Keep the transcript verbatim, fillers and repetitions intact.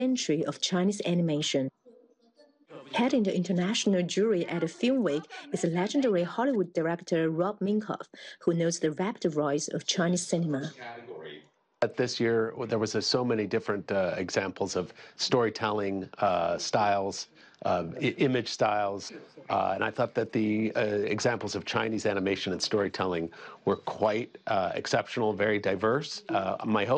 century of Chinese animation. Heading the international jury at the Film Week is legendary Hollywood director Rob Minkoff, who knows the rapid rise of Chinese cinema. This year, there was uh, so many different uh, examples of storytelling uh, styles, uh, image styles, uh, and I thought that the uh, examples of Chinese animation and storytelling were quite uh, exceptional, very diverse. Uh, my hope